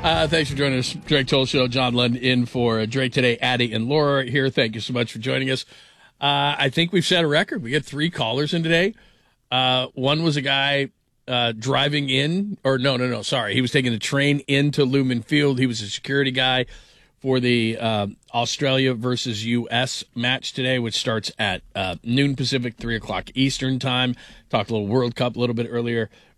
Thanks for joining us. Drake Toll Show, John Lund in for Drake today. Addie and Laura here. Thank you so much for joining us. I think we've set a record. We get 3 callers in today. One was a guy driving in, or no, sorry. He was taking the train into Lumen Field. He was a security guy for the Australia versus U.S. match today, which starts at noon Pacific, 3 o'clock Eastern time. Talked a little World Cup a little bit earlier